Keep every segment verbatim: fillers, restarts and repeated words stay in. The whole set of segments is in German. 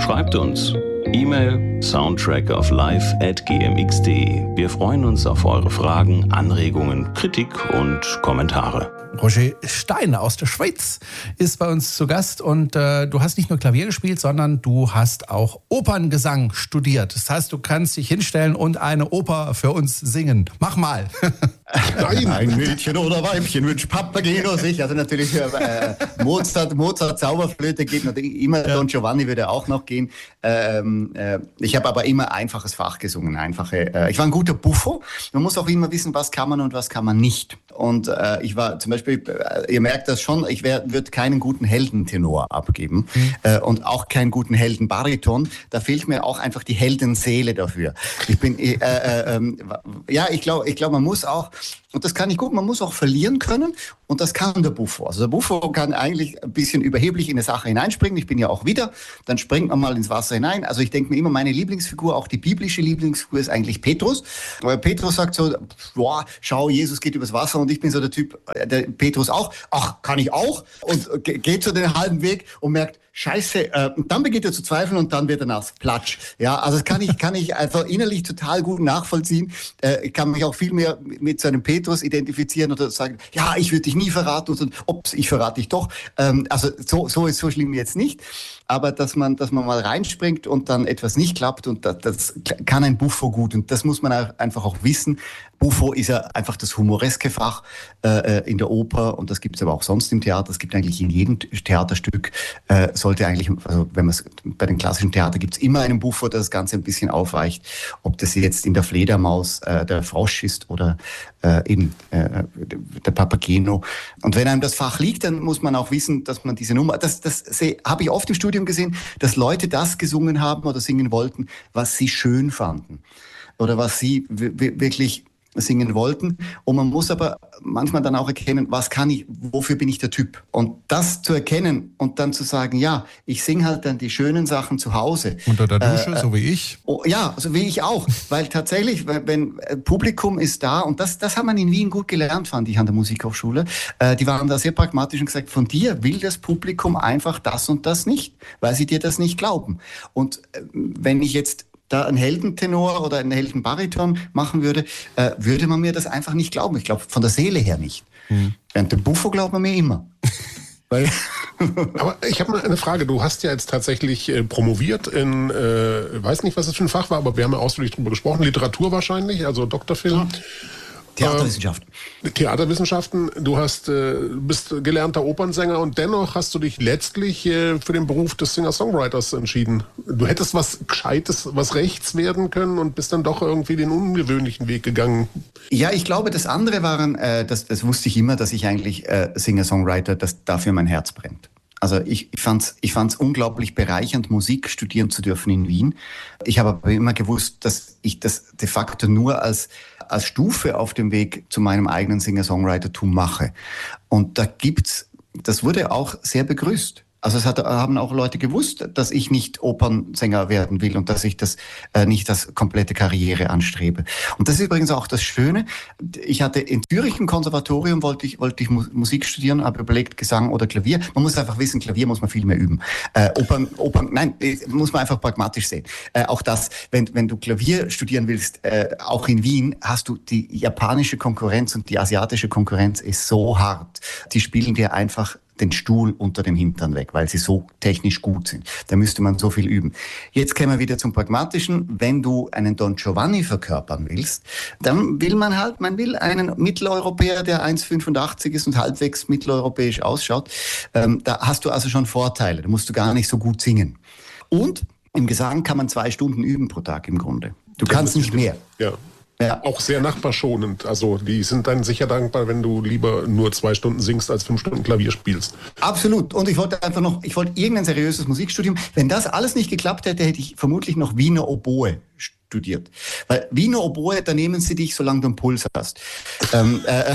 Schreibt uns. E-Mail soundtrack of life at g m x punkt d e. Wir freuen uns auf eure Fragen, Anregungen, Kritik und Kommentare. Roger Stein aus der Schweiz ist bei uns zu Gast und äh, du hast nicht nur Klavier gespielt, sondern du hast auch Operngesang studiert. Das heißt, du kannst dich hinstellen und eine Oper für uns singen. Mach mal. Nein, ein Mädchen oder Weibchen wünscht Papageno sich. Also natürlich äh, Mozart, Mozart Zauberflöte geht natürlich immer. Ja. Don Giovanni würde auch noch gehen. Ähm, äh, ich habe aber immer einfaches Fach gesungen. Einfache. Äh, ich war ein guter Buffo. Man muss auch immer wissen, was kann man und was kann man nicht. Und äh, ich war zum Beispiel, äh, ihr merkt das schon, ich würde keinen guten Heldentenor abgeben mhm. äh, und auch keinen guten Heldenbariton. Da fehlt mir auch einfach die Heldenseele dafür. Ich bin, äh, äh, äh, ja, ich glaube, ich glaube, man muss auch, und das kann ich gut, man muss auch verlieren können und das kann der Buffo. Also der Buffo kann eigentlich ein bisschen überheblich in eine Sache hineinspringen. Ich bin ja auch wieder, dann springt man mal ins Wasser hinein. Also ich denke mir immer, meine Lieblingsfigur, auch die biblische Lieblingsfigur ist eigentlich Petrus. Weil Petrus sagt so, boah, schau, Jesus geht übers Wasser und ich bin so der Typ, der Petrus auch, ach, kann ich auch? Und geht so den halben Weg und merkt, Scheiße, äh, und dann beginnt er zu zweifeln und dann wird er nass. Platsch. Ja, also das kann ich, kann ich einfach innerlich total gut nachvollziehen. Äh, ich kann mich auch viel mehr mit so einem Petrus identifizieren oder sagen, ja, ich würde dich nie verraten und ups, ich verrate dich doch. Ähm, also so, so ist so schlimm jetzt nicht. Aber dass man, dass man mal reinspringt und dann etwas nicht klappt und das, das kann ein Buffo gut und das muss man einfach auch wissen. Buffo ist ja einfach das humoreske Fach äh, in der Oper und das gibt es aber auch sonst im Theater. Es gibt eigentlich in jedem Theaterstück, äh, sollte eigentlich, also wenn man es bei den klassischen Theater gibt es immer einen Buffo, der das Ganze ein bisschen aufweicht. Ob das jetzt in der Fledermaus äh, der Frosch ist oder äh, eben äh, der Papageno. Und wenn einem das Fach liegt, dann muss man auch wissen, dass man diese Nummer, das, das habe ich oft im Studium gesehen, dass Leute das gesungen haben oder singen wollten, was sie schön fanden oder was sie w- wirklich singen wollten. Und man muss aber manchmal dann auch erkennen, was kann ich, wofür bin ich der Typ? Und das zu erkennen und dann zu sagen, ja, ich singe halt dann die schönen Sachen zu Hause. Unter der Dusche, äh, so wie ich? Oh, ja, so wie ich auch. Weil tatsächlich, wenn, wenn äh, Publikum ist da, und das, das hat man in Wien gut gelernt, fand ich an der Musikhochschule, äh, die waren da sehr pragmatisch und gesagt, von dir will das Publikum einfach das und das nicht, weil sie dir das nicht glauben. Und äh, wenn ich jetzt da einen Heldentenor oder einen Heldenbariton machen würde, äh, würde man mir das einfach nicht glauben. Ich glaube, von der Seele her nicht. Hm. Während dem Buffo glaubt man mir immer. Weil Aber ich habe mal eine Frage. Du hast ja jetzt tatsächlich äh, promoviert in, äh, weiß nicht, was das für ein Fach war, aber wir haben ja ausführlich drüber gesprochen. Literatur wahrscheinlich, also Doktorfilm. Ja. Theaterwissenschaften. Äh, Theaterwissenschaften. Du hast, äh, bist gelernter Opernsänger und dennoch hast du dich letztlich äh, für den Beruf des Singer-Songwriters entschieden. Du hättest was Gescheites, was Rechts werden können und bist dann doch irgendwie den ungewöhnlichen Weg gegangen. Ja, ich glaube, das andere waren, äh, das, das wusste ich immer, dass ich eigentlich äh, Singer-Songwriter, dass dafür mein Herz brennt. Also ich, ich fand's, ich fand's unglaublich bereichernd, Musik studieren zu dürfen in Wien. Ich habe aber immer gewusst, dass ich das de facto nur als, als Stufe auf dem Weg zu meinem eigenen Singer-Songwritertum mache. Und da gibt's, das wurde auch sehr begrüßt. Also es hat, haben auch Leute gewusst, dass ich nicht Opernsänger werden will und dass ich das äh, nicht als komplette Karriere anstrebe. Und das ist übrigens auch das Schöne. Ich hatte in Zürich ein Konservatorium, wollte ich, wollte ich Musik studieren, habe überlegt, Gesang oder Klavier. Man muss einfach wissen, Klavier muss man viel mehr üben. Äh, Opern, Opern, nein, muss man einfach pragmatisch sehen. Äh, auch das, wenn, wenn du Klavier studieren willst, äh, auch in Wien, hast du die japanische Konkurrenz und die asiatische Konkurrenz ist so hart. Die spielen dir einfach den Stuhl unter dem Hintern weg, weil sie so technisch gut sind. Da müsste man so viel üben. Jetzt kämen wir wieder zum Pragmatischen. Wenn du einen Don Giovanni verkörpern willst, dann will man halt, man will einen Mitteleuropäer, der eins Komma fünfundachtzig ist und halbwegs mitteleuropäisch ausschaut. Ähm, da hast du also schon Vorteile. Da musst du gar nicht so gut singen. Und im Gesang kann man zwei Stunden üben pro Tag im Grunde. Du ja, kannst nicht mehr. Ja. Ja. Auch sehr nachbarschonend. Also die sind dann sicher dankbar, wenn du lieber nur zwei Stunden singst, als fünf Stunden Klavier spielst. Absolut. Und ich wollte einfach noch, ich wollte irgendein seriöses Musikstudium. Wenn das alles nicht geklappt hätte, hätte ich vermutlich noch Wiener Oboe studiert. Weil Wiener Oboe, da nehmen sie dich, solange du einen Puls hast. ähm, äh,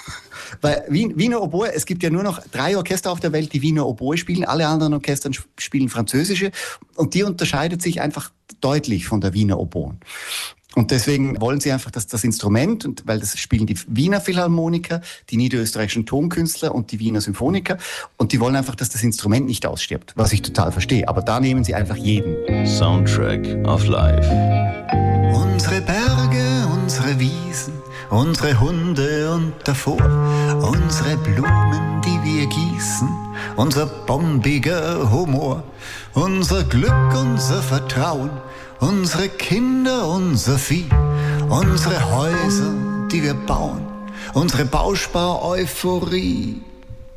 Weil Wiener Oboe, es gibt ja nur noch drei Orchester auf der Welt, die Wiener Oboe spielen. Alle anderen Orchester spielen französische. Und die unterscheidet sich einfach deutlich von der Wiener Oboen. Und deswegen wollen sie einfach, dass das Instrument, und weil das spielen die Wiener Philharmoniker, die niederösterreichischen Tonkünstler und die Wiener Symphoniker, und die wollen einfach, dass das Instrument nicht ausstirbt, was ich total verstehe. Aber da nehmen sie einfach jeden. Soundtrack of Life. Unsere Berge, unsere Wiesen, unsere Hunde und davor, unsere Blumen, die wir gießen, unser bombiger Humor, unser Glück, unser Vertrauen, unsere Kinder, unser Vieh, unsere Häuser, die wir bauen, unsere Bauspar-Euphorie.